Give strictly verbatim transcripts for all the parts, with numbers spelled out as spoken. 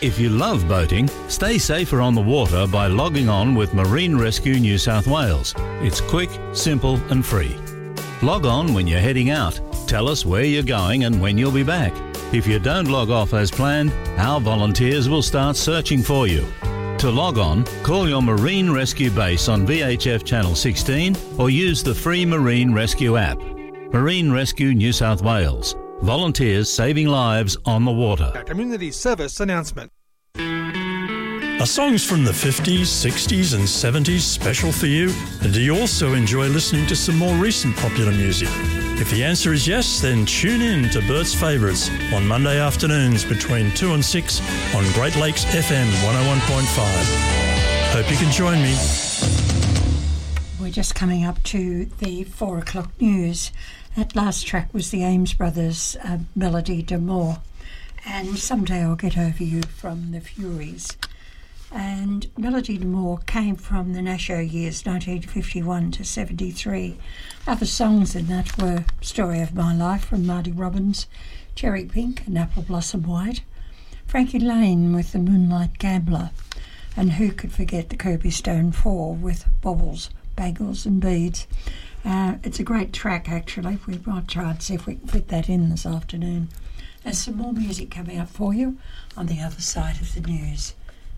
If you love boating, stay safer on the water by logging on with Marine Rescue New South Wales. It's quick, simple and free. Log on when you're heading out. Tell us where you're going and when you'll be back. If you don't log off as planned, our volunteers will start searching for you. To log on, call your Marine Rescue base on V H F Channel sixteen or use the free Marine Rescue app. Marine Rescue New South Wales. Volunteers saving lives on the water. A community service announcement. Are songs from the fifties, sixties and seventies special for you? And do you also enjoy listening to some more recent popular music? If the answer is yes, then tune in to Bert's Favourites on Monday afternoons between two and six on Great Lakes F M one oh one point five. Hope you can join me. We're just coming up to the four o'clock news. That last track was the Ames Brothers' uh, Melody d'Amour, and Someday I'll Get Over You from the Furies. And Melody d'Amour came from the Nasho years nineteen fifty-one to seventy-three. Other songs in that were Story of My Life from Marty Robbins, Cherry Pink and Apple Blossom White, Frankie Lane with The Moonlight Gambler, and who could forget the Kirby Stone Four with Bobbles, Bagels and Beads. Uh, it's a great track, actually. We might try and see if we can fit that in this afternoon. There's some more music coming up for you on the other side of the news.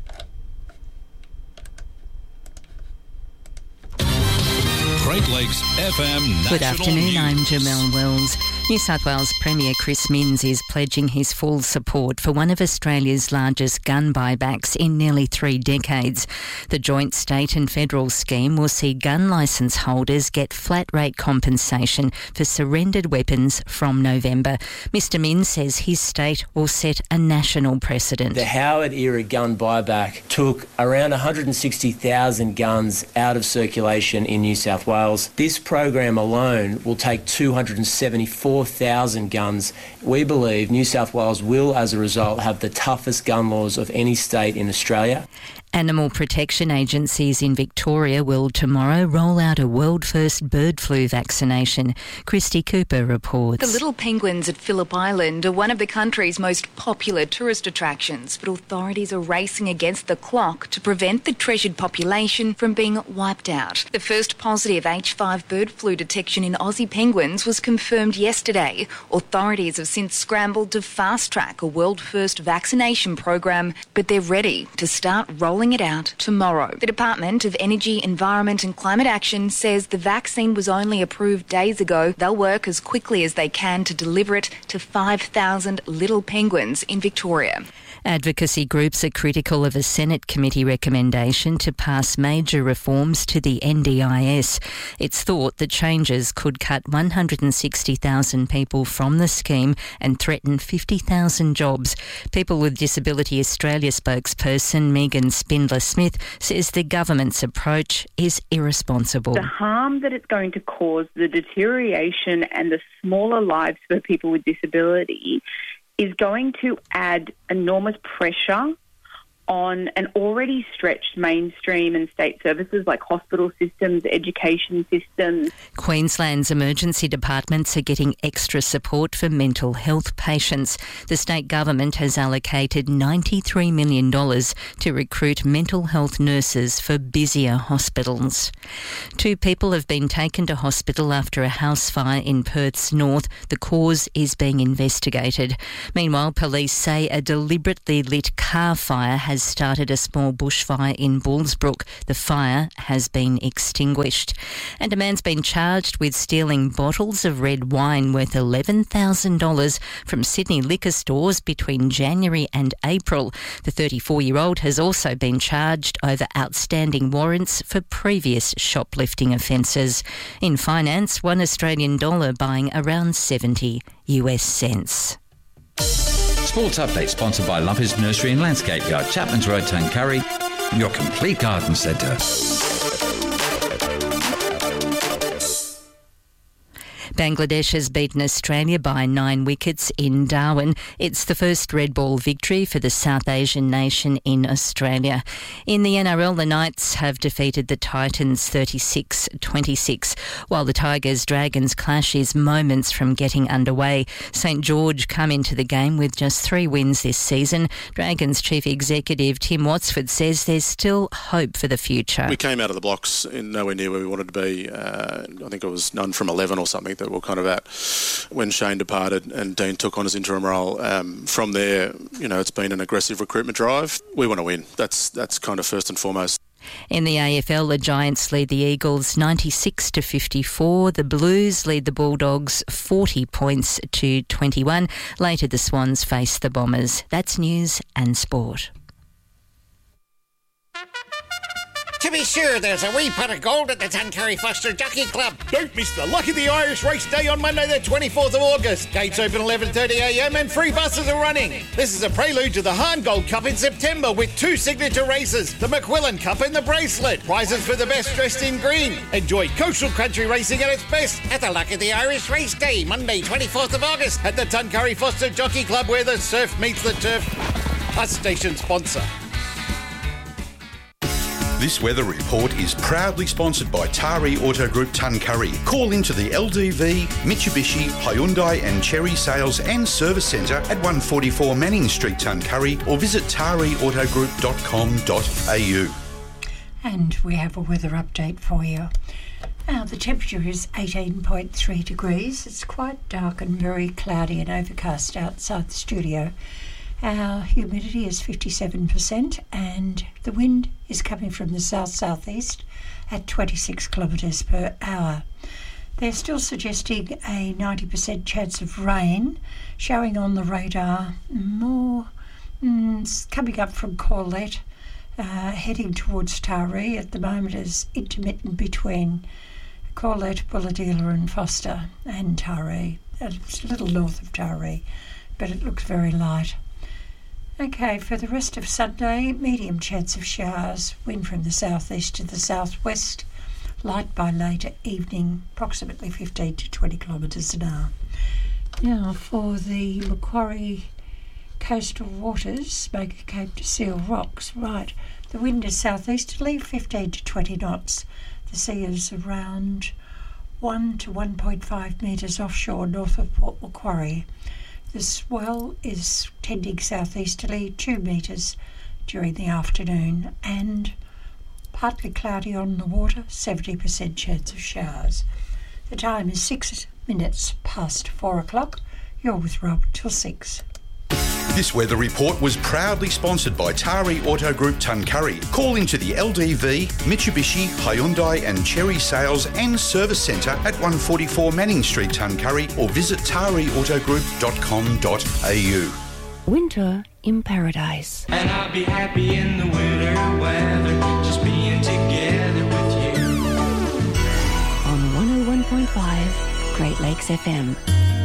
Great Lakes F M National Good afternoon, News. I'm Jamelle Wells. New South Wales Premier Chris Minns is pledging his full support for one of Australia's largest gun buybacks in nearly three decades. The joint state and federal scheme will see gun licence holders get flat rate compensation for surrendered weapons from November. Mister Minns says his state will set a national precedent. The Howard-era gun buyback took around one hundred sixty thousand guns out of circulation in New South Wales. This program alone will take two hundred seventy-four thousand guns. We believe New South Wales will, as a result, have the toughest gun laws of any state in Australia. Animal protection agencies in Victoria will tomorrow roll out a world-first bird flu vaccination. Christy Cooper reports. The little penguins at Phillip Island are one of the country's most popular tourist attractions, but authorities are racing against the clock to prevent the treasured population from being wiped out. The first positive H five bird flu detection in Aussie penguins was confirmed yesterday. Authorities have since scrambled to fast-track a world-first vaccination program, but they're ready to start rolling it out tomorrow. The Department of Energy, Environment and Climate Action says the vaccine was only approved days ago. They'll work as quickly as they can to deliver it to five thousand little penguins in Victoria. Advocacy groups are critical of a Senate committee recommendation to pass major reforms to the N D I S. It's thought the changes could cut one hundred sixty thousand people from the scheme and threaten fifty thousand jobs. People with Disability Australia spokesperson Megan Spindler-Smith says the government's approach is irresponsible. The harm that it's going to cause, the deterioration and the smaller lives for people with disability is going to add enormous pressure on an already stretched mainstream and state services like hospital systems, education systems. Queensland's emergency departments are getting extra support for mental health patients. The state government has allocated ninety-three million dollars to recruit mental health nurses for busier hospitals. Two people have been taken to hospital after a house fire in Perth's north. The cause is being investigated. Meanwhile, police say a deliberately lit car fire has started a small bushfire in Bullsbrook. The fire has been extinguished. And a man's been charged with stealing bottles of red wine worth eleven thousand dollars from Sydney liquor stores between January and April. The thirty-four-year-old has also been charged over outstanding warrants for previous shoplifting offences. In finance, one Australian dollar buying around seventy US cents. Sports Update sponsored by Lumpy's Nursery and Landscape Yard, Chapman's Road, Tuncurry, your complete garden centre. Bangladesh has beaten Australia by nine wickets in Darwin. It's the first red ball victory for the South Asian nation in Australia. In the N R L, the Knights have defeated the Titans thirty-six twenty-six, while the Tigers-Dragons clash is moments from getting underway. St George come into the game with just three wins this season. Dragons Chief Executive Tim Watsford says there's still hope for the future. We came out of the blocks in nowhere near where we wanted to be. Uh, I think it was none from eleven or something that we're kind of at when Shane departed and Dean took on his interim role. Um, from there, you know, it's been an aggressive recruitment drive. We want to win. That's that's kind of first and foremost. In the A F L, the Giants lead the Eagles ninety-six to fifty-four. The Blues lead the Bulldogs forty points to twenty-one. Later, the Swans face the Bombers. That's news and sport. To be sure, there's a wee pot of gold at the Tuncurry Foster Jockey Club. Don't miss the Luck of the Irish race day on Monday the twenty-fourth of August. Gates open eleven thirty a m and free buses are running. This is a prelude to the Hahn Gold Cup in September with two signature races, the McQuillan Cup and the Bracelet. Prizes for the best dressed in green. Enjoy coastal country racing at its best At the Luck of the Irish race day, Monday twenty-fourth of August. at the Tuncurry Foster Jockey Club, where the surf meets the turf. Bus station sponsor. This weather report is proudly sponsored by Tari Auto Group Tuncurry. Call into the L D V, Mitsubishi, Hyundai and Cherry Sales and Service Centre at one forty-four Manning Street, Tuncurry, or visit tari auto group dot com dot a u. And we have a weather update for you. Now, the temperature is eighteen point three degrees. It's quite dark and very cloudy and overcast outside the studio. Our humidity is fifty-seven percent and the wind is coming from the south-southeast at twenty-six kilometres per hour. They're still suggesting a ninety percent chance of rain, showing on the radar more mm, coming up from Corlett, uh, heading towards Taree. At the moment is intermittent between Corlett, Bulladila and Foster and Taree. It's a little north of Taree, but it looks very light. Okay, for the rest of Sunday, medium chance of showers, wind from the southeast to the southwest, light by later evening, approximately fifteen to twenty kilometres an hour. Now, for the Macquarie coastal waters, Smoky Cape to Seal Rocks, right, the wind is southeasterly, fifteen to twenty knots. The sea is around one to one point five metres offshore north of Port Macquarie. The swell is tending southeasterly two metres during the afternoon and partly cloudy on the water, seventy percent chance of showers. The time is six minutes past four o'clock. You're with Rob till six. This weather report was proudly sponsored by Tari Auto Group Tuncurry. Call into the L D V, Mitsubishi, Hyundai and Cherry Sales and Service Centre at one forty-four Manning Street, Tuncurry, or visit tari auto group dot com dot a u. Winter in Paradise. And I'll be happy in the winter weather, just being together with you. On one oh one point five Great Lakes F M.